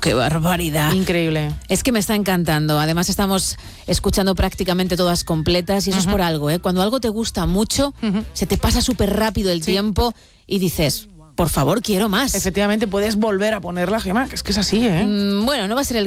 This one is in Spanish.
qué barbaridad. Increíble. Es que me está encantando. Además estamos escuchando prácticamente todas completas y eso es por algo, ¿eh? Cuando algo te gusta mucho, se te pasa súper rápido el tiempo y dices, por favor, quiero más. Efectivamente, puedes volver a ponerla, Gemma, que es así, ¿eh? Bueno, no va a ser el